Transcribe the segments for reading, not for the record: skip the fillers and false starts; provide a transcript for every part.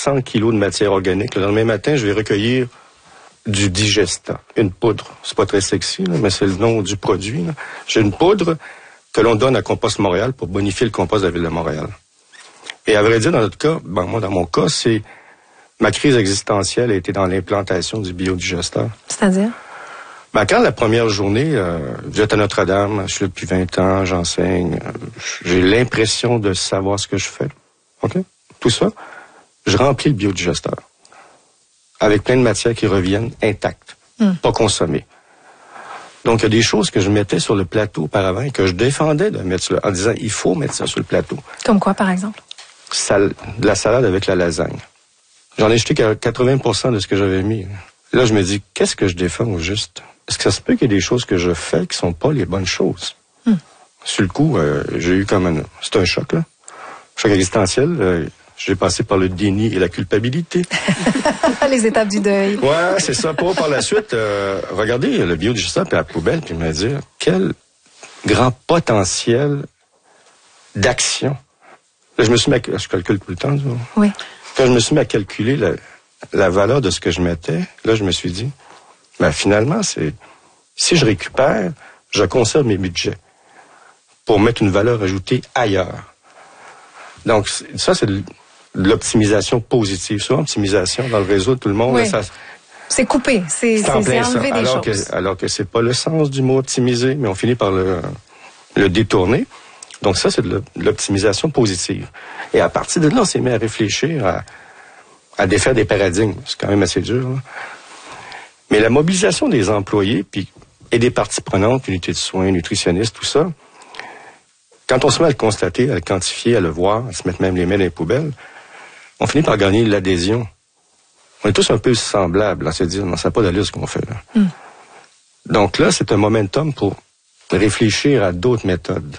100 kilos de matière organique. Le lendemain matin, je vais recueillir du Digesta, une poudre. C'est pas très sexy, là, mais c'est le nom du produit. Là. J'ai une poudre que l'on donne à Compost Montréal pour bonifier le compost de la Ville de Montréal. Et à vrai dire, dans notre cas, moi, dans mon cas, ma crise existentielle a été dans l'implantation du biodigesteur. C'est-à-dire? Quand la première journée, j'étais à Notre-Dame, je suis là depuis 20 ans, j'enseigne, j'ai l'impression de savoir ce que je fais. OK? Tout ça, je remplis le biodigesteur. Avec plein de matières qui reviennent intactes, pas consommées. Donc, il y a des choses que je mettais sur le plateau auparavant et que je défendais de mettre en disant, il faut mettre ça sur le plateau. Comme quoi, par exemple? De la salade avec la lasagne. J'en ai jeté 80% de ce que j'avais mis. Là, je me dis, qu'est-ce que je défends au juste? Est-ce que ça se peut qu'il y ait des choses que je fais qui sont pas les bonnes choses? Sur le coup, j'ai eu comme c'est un choc, là. Choc existentiel. J'ai passé par le déni et la culpabilité. Les étapes du deuil. Ouais, c'est ça. Pour par la suite, regarder le biodigesteur puis la poubelle puis me dire quel grand potentiel d'action. Là, je me suis mis je calcule tout le temps. Oui. Quand je me suis mis à calculer la valeur de ce que je mettais, là, je me suis dit, finalement, si je récupère, je conserve mes budgets pour mettre une valeur ajoutée ailleurs. Donc, ça, c'est de l'optimisation positive. Souvent, optimisation dans le réseau de tout le monde, oui. là, c'est coupé, c'est enlever des choses. Alors que c'est pas le sens du mot optimiser, mais on finit par le détourner. Donc ça, c'est de l'optimisation positive. Et à partir de là, on s'est mis à réfléchir à défaire des paradigmes. C'est quand même assez dur. Là. Mais la mobilisation des employés et des parties prenantes, unités de soins, nutritionnistes, tout ça, quand on se met à le constater, à le quantifier, à le voir, à se mettre même les mains dans les poubelles, on finit par gagner l'adhésion. On est tous un peu semblables à se dire, non, ça n'a pas d'allure ce qu'on fait. Là. Donc là, c'est un momentum pour réfléchir à d'autres méthodes.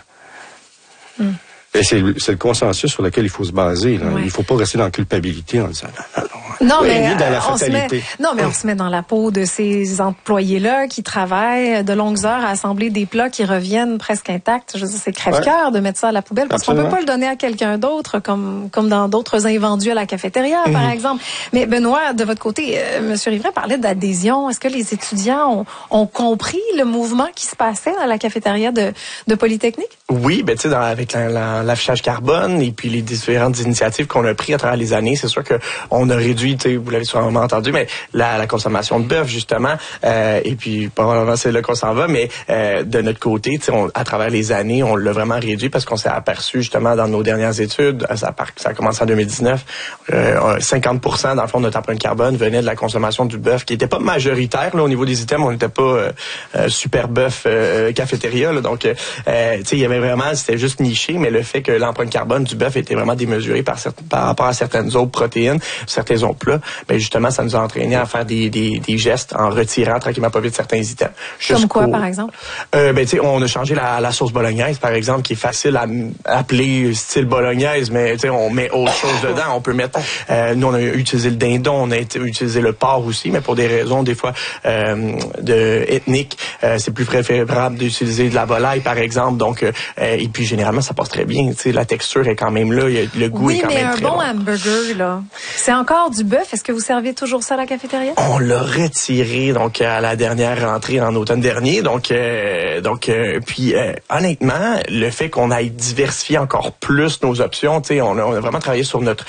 Et c'est le consensus sur lequel il faut se baser. Là. Il ne faut pas rester dans la culpabilité en disant non, mais dans la fatalité. On se met dans la peau de ces employés-là qui travaillent de longues heures à assembler des plats qui reviennent presque intacts. Je veux dire, c'est crève-cœur de mettre ça à la poubelle parce qu'on peut pas le donner à quelqu'un d'autre comme dans d'autres invendus à la cafétéria, par exemple. Mais Benoît, de votre côté, M. Riverain parlait d'adhésion. Est-ce que les étudiants ont compris le mouvement qui se passait dans la cafétéria de Polytechnique? Oui, tu sais, avec l'affichage carbone et puis les différentes initiatives qu'on a prises à travers les années, c'est sûr que on a réduit, tu sais, vous l'avez sûrement entendu, mais la consommation de bœuf justement, et puis probablement c'est là qu'on s'en va, mais de notre côté, tu sais, à travers les années, on l'a vraiment réduit parce qu'on s'est aperçu justement dans nos dernières études, ça a commencé en 2019, 50% dans le fond de notre empreinte carbone venait de la consommation du bœuf, qui était pas majoritaire là au niveau des items, on n'était pas super bœuf cafétéria, là, donc tu sais, il y avait vraiment, c'était juste niché, mais le fait que l'empreinte carbone du bœuf était vraiment démesurée par rapport à certaines autres protéines, certains autres plats, ben justement, ça nous a entraîné à faire des gestes en retirant tranquillement pas vite certains items. Comme quoi, par exemple? Tu sais, on a changé la sauce bolognaise, par exemple, qui est facile à appeler style bolognaise, mais tu sais, on met autre chose dedans. On peut mettre, nous, on a utilisé le dindon, on a utilisé le porc aussi, mais pour des raisons, des fois, ethniques, c'est plus préférable d'utiliser de la volaille, par exemple. Donc, et puis, généralement, ça passe très bien. Tu sais, la texture est quand même là, le goût est quand même très bon. Oui, mais un bon hamburger, là, c'est encore du bœuf. Est-ce que vous servez toujours ça à la cafétéria? On l'a retiré, donc, à la dernière rentrée en automne dernier. Donc, puis, honnêtement, le fait qu'on aille diversifier encore plus nos options, tu sais, on a vraiment travaillé sur notre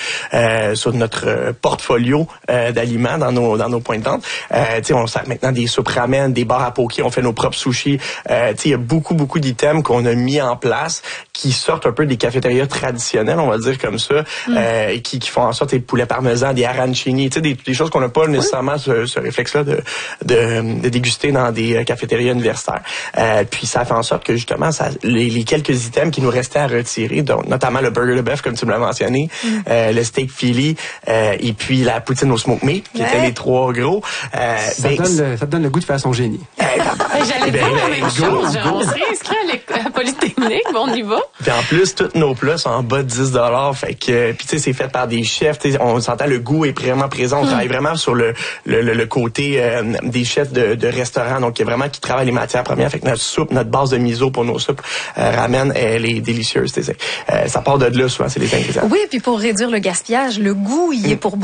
portfolio d'aliments dans nos points de vente. Tu sais, on sert maintenant des soupes ramen, des bars à poké, on fait nos propres sushis. Tu sais, il y a beaucoup d'items qu'on a mis en place qui sortent un peu des cafétérias traditionnelles, on va dire comme ça, et qui font en sorte des poulets parmesan, des arancini, tu sais, des choses qu'on n'a pas nécessairement ce réflexe-là de déguster dans des cafétérias universitaires. Puis ça fait en sorte que justement, les quelques items qui nous restaient à retirer, donc notamment le burger de bœuf, comme tu me l'as mentionné, le steak Philly, et puis la poutine au smoke meat, qui étaient les trois gros. Ça te donne le goût de faire son génie. J'allais dire la même chose. On serait inscrit à la Polytechnique, bon, on y va. Puis en plus, tous nos plats sont en bas de 10$. Fait que, puis tu sais, c'est fait par des chefs. On s'entend, le goût est vraiment présent. On travaille vraiment sur le côté des chefs de restaurants, donc vraiment qui travaillent les matières premières. Fait que notre soupe, notre base de miso pour nos soupes ramen, elle est délicieuse. Ça part de là souvent, c'est les ingrédients. Oui, puis pour réduire le gaspillage, le goût, il est pour